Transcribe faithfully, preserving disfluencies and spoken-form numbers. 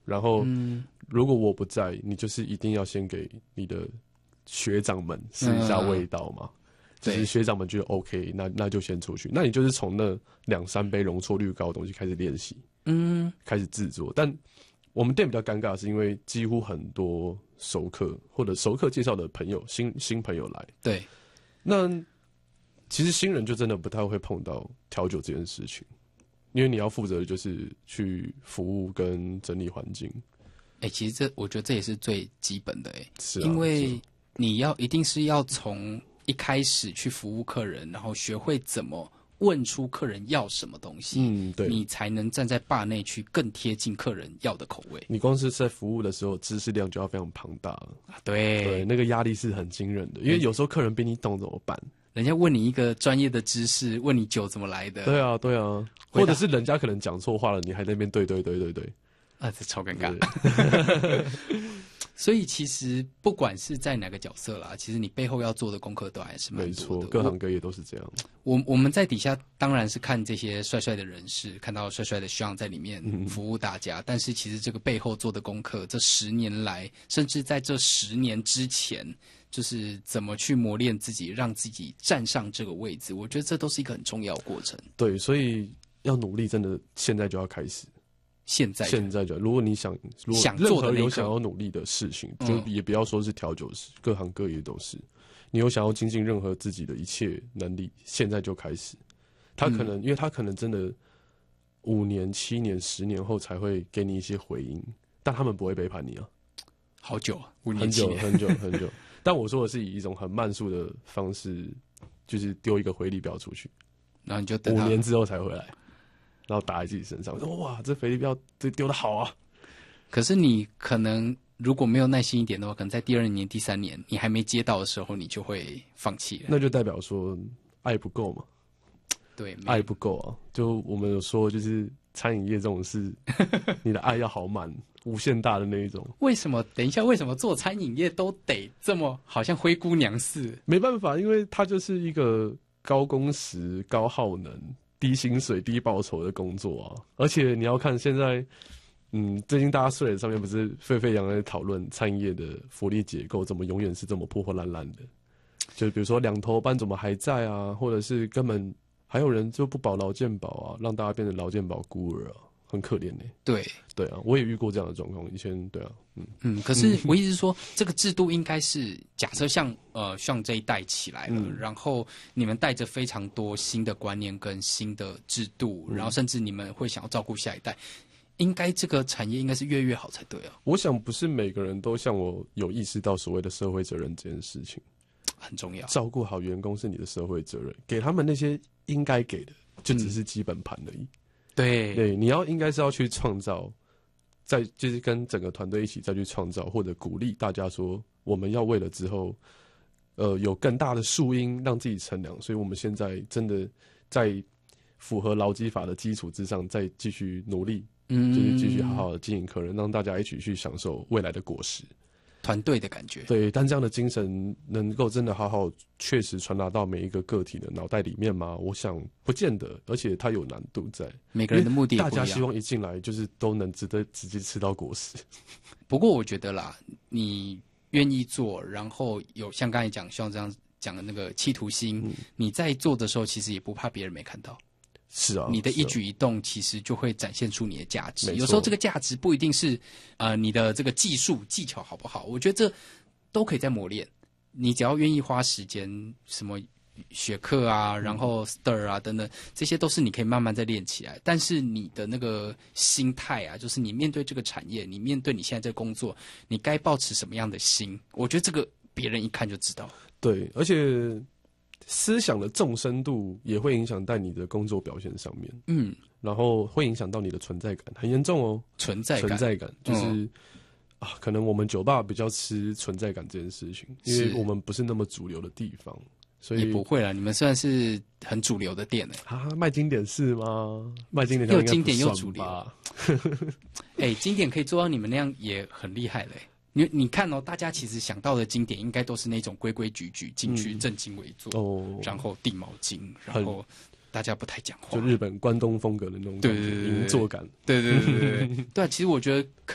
然后如果我不在，你就是一定要先给你的学长们试一下味道嘛。嗯就是学长们觉得 OK， 那那就先出去。那你就是从那两三杯容错率高的东西开始练习，嗯，开始制作。但我们店比较尴尬的是，因为几乎很多熟客或者熟客介绍的朋友，新新朋友来， 对， 那其实新人就真的不太会碰到调酒这件事情，因为你要负责的就是去服务跟整理环境。 哎、欸，其实这我觉得这也是最基本的哎、欸， 是、啊， 因为你要一定是要从一开始去服务客人，然后学会怎么问出客人要什么东西， 嗯，对， 你才能站在吧内去更贴近客人要的口味。 你光是在服务的时候，知识量就要非常庞大了。 啊、对对，那个压力是很惊人的，因为有时候客人比你懂怎么办？ 人家问你一个专业的知识，问你酒怎么来的？ 对啊，对啊，或者是人家可能讲错话了，你还在那边对对对对对， 啊，这超尴尬。所以其实不管是在哪个角色啦，其实你背后要做的功课都还是蛮多的。 没错，各行各业都是这样。 我我们在底下当然是看这些帅帅的人士，看到帅帅的Sean在里面服务大家，嗯、但是其实这个背后做的功课，这十年来，甚至在这十年之前，就是怎么去磨练自己，让自己站上这个位置，我觉得这都是一个很重要的过程。 对，所以要努力，真的现在就要开始。 现在现在就，如果你想，如果任何有想要努力的事情，就也不要说是调酒师，各行各业都是。你有想要精进任何自己的一切能力，现在就开始。他可能，嗯、因为他可能真的五年、七年、十年后才会给你一些回应，但他们不会背叛你啊。 好久啊，五年、七年， 很久很久很久。但我说的是以一种很慢速的方式，就是丢一个回力镖出去， 然后你就等五年之后才回来。然后打在自己身上，我说哇，这回力镖这丢的好啊！ 可是你可能如果没有耐心一点的话，可能在第二年、第三年你还没接到的时候，你就会放弃了。 那就代表说爱不够嘛？ 对， 爱不够啊！就我们有说，就是餐饮业这种事，你的爱要好满、无限大的那一种。 为什么？等一下，为什么做餐饮业都得这么好像灰姑娘似？ 没办法，因为它就是一个高工时、高耗能。低薪水、低报酬的工作啊，而且你要看现在，嗯，最近大家睡了上面不是沸沸扬扬在讨论餐饮业的福利结构怎么永远是这么破破烂烂的，就比如说两头班怎么还在啊，或者是根本还有人就不保劳健保啊，让大家变成劳健保孤儿啊，很可怜呢、欸。 对对啊，我也遇过这样的状况，以前对啊，嗯嗯，可是我意思是说，这个制度应该是假设像呃像这一代起来了，嗯、然后你们带着非常多新的观念跟新的制度，嗯、然后甚至你们会想要照顾下一代，应该这个产业应该是越来越好才对啊。 我想不是每个人都像我有意识到所谓的社会责任这件事情很重要， 照顾好员工是你的社会责任，给他们那些应该给的，就只是基本盘而已。嗯、 对对，你要应该是要去创造。再就是跟整个团队一起再去创造，或者鼓励大家说，我们要为了之后，呃，有更大的树荫让自己乘凉。所以我们现在真的在符合劳基法的基础之上，再继续努力，嗯，就是继续好好的经营客人，让大家一起去享受未来的果实。 团队的感觉， 对，但这样的精神能够真的好好确实传达到每一个个体的脑袋里面吗？我想不见得，而且它有难度在。 每个人的目的也不一样， 大家希望一进来就是都能值得直接吃到果实。 不过我觉得啦，你愿意做，然后有像刚才讲像这样讲的那个企图心，嗯、你在做的时候其实也不怕别人没看到。 是啊， 你的一举一动其实就会展现出你的价值。有时候这个价值不一定是呃你的这个技术技巧好不好，我觉得这都可以再磨练。你只要愿意花时间，什么学课啊，然后 stir 啊等等，这些都是你可以慢慢再练起来。但是你的那个心态啊，就是你面对这个产业，你面对你现在这个工作，你该抱持什么样的心？我觉得这个别人一看就知道。 对，而且。思想的纵深度也会影响在你的工作表现上面，嗯，然后会影响到你的存在感，很严重哦。 存在感， 存在感就是、嗯、啊，可能我们酒吧比较吃存在感这件事情，因为我们不是那么主流的地方，所以也不会啦。你们算是很主流的店哎、 欸，啊，卖经典是吗？卖经典又经典又主流，哎、欸，经典可以做到你们那样也很厉害嘞、欸。你你看哦，大家其实想到的经典应该都是那种规规矩矩进去正襟危坐、嗯哦，然后递毛巾，然后大家不太讲话， 就日本关东风格的那种感觉，银座感。 对对对对对，对啊，其实我觉得。